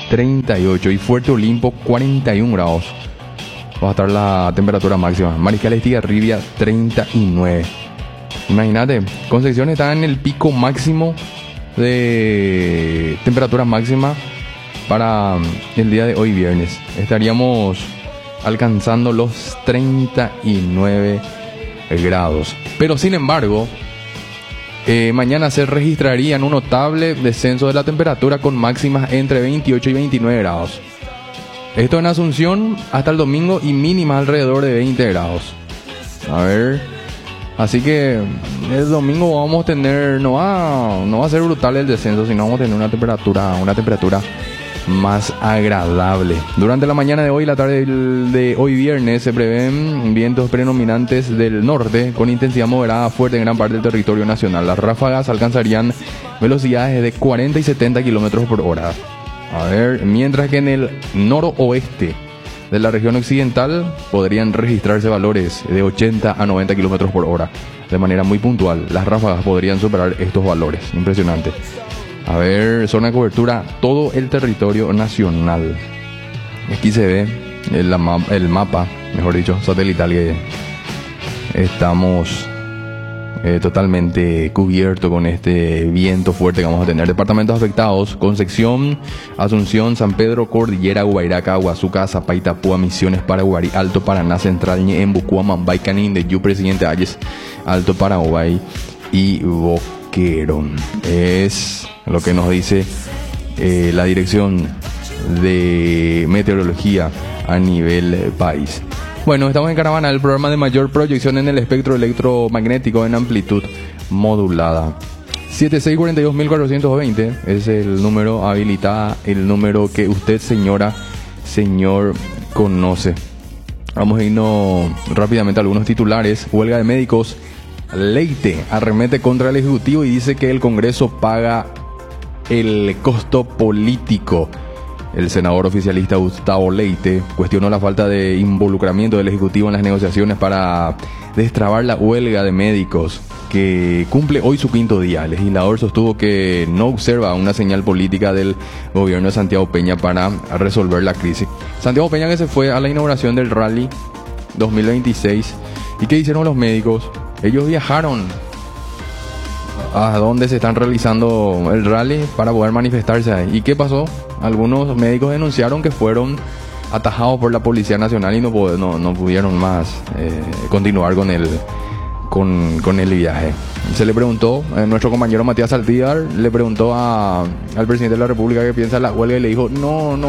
38 y Fuerte Olimpo 41 grados. Va a estar la temperatura máxima. Mariscal Estigarribia 39. Imagínate, Concepción está en el pico máximo de temperatura máxima para el día de hoy viernes. Estaríamos alcanzando los 39 grados. Pero sin embargo, mañana se registraría un notable descenso de la temperatura con máximas entre 28 y 29 grados. Esto en Asunción hasta el domingo y mínimas alrededor de 20 grados. A ver, así que el domingo vamos a tener, no va a ser brutal el descenso, sino vamos a tener una temperatura más agradable. Durante la mañana de hoy y la tarde de hoy viernes se prevén vientos predominantes del norte con intensidad moderada fuerte en gran parte del territorio nacional. Las ráfagas alcanzarían velocidades de 40 y 70 kilómetros por hora. A ver, mientras que en el noroeste de la región occidental podrían registrarse valores de 80 a 90 kilómetros por hora. De manera muy puntual, las ráfagas podrían superar estos valores. Impresionante. A ver, zona de cobertura, todo el territorio nacional. Aquí se ve el mapa, mejor dicho, satelital, que estamos totalmente cubierto con este viento fuerte que vamos a tener. Departamentos afectados: Concepción, Asunción, San Pedro, Cordillera, Guairaca, Huazuca, Zapata, Púa, Misiones, Paraguarí, Alto Paraná, Central, Ñeembucúa, Mambay, Canín, de Yu, Presidente Ayes, Alto Paraguay y Boquerón. Es lo que nos dice la Dirección de Meteorología a nivel país. Bueno, estamos en Caravana, el programa de mayor proyección en el espectro electromagnético en amplitud modulada. 7642.420 es el número habilitada, el número que usted, señora, señor, conoce. Vamos a irnos rápidamente a algunos titulares. Huelga de médicos. Leite arremete contra el Ejecutivo y dice que el Congreso paga el costo político. El senador oficialista Gustavo Leite cuestionó la falta de involucramiento del Ejecutivo en las negociaciones para destrabar la huelga de médicos, que cumple hoy su quinto día. El legislador sostuvo que no observa una señal política del gobierno de Santiago Peña para resolver la crisis. Santiago Peña, que se fue a la inauguración del Rally 2026. ¿Y qué hicieron los médicos? Ellos viajaron a donde se están realizando el rally para poder manifestarse ahí. ¿Y qué pasó? Algunos médicos denunciaron que fueron atajados por la Policía Nacional y no pudieron más continuar con el viaje. Se le preguntó, nuestro compañero Matías Saldívar le preguntó al presidente de la República qué piensa de la huelga y le dijo,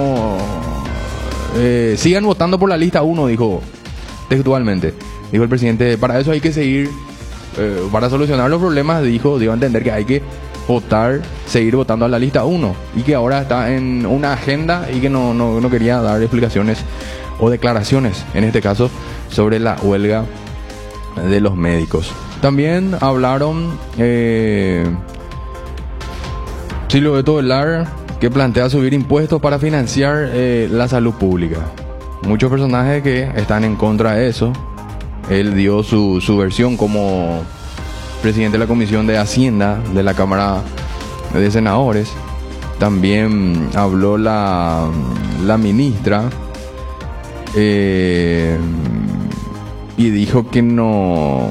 sigan votando por la lista 1, dijo textualmente. Dijo el presidente, para eso hay que seguir, para solucionar los problemas, dio a entender que hay que seguir votando a la lista 1 y que ahora está en una agenda y que no quería dar explicaciones o declaraciones, en este caso, sobre la huelga de los médicos. También hablaron Silvio Beto Velar, que plantea subir impuestos para financiar la salud pública. Muchos personajes que están en contra de eso. Él dio su versión como presidente de la Comisión de Hacienda de la Cámara de Senadores. También habló la ministra y dijo que no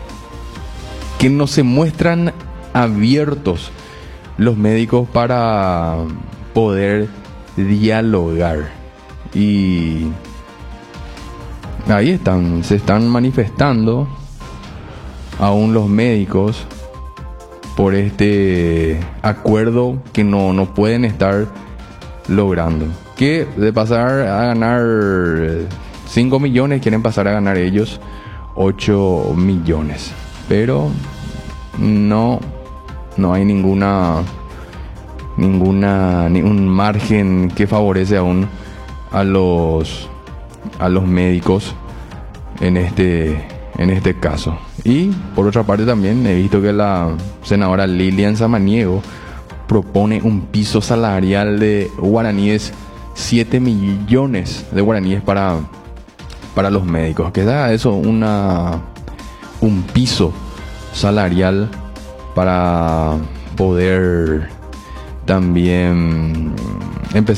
se muestran abiertos los médicos para poder dialogar. Y ahí se están manifestando aún los médicos por este acuerdo que no pueden estar logrando. Que de pasar a ganar 5 millones, quieren pasar a ganar ellos 8 millones. Pero no hay ningún margen que favorece aún a los médicos en este caso. Y por otra parte también he visto que la senadora Lilian Samaniego propone un piso salarial de guaraníes, 7 millones de guaraníes para los médicos, que da eso un piso salarial para poder también empezar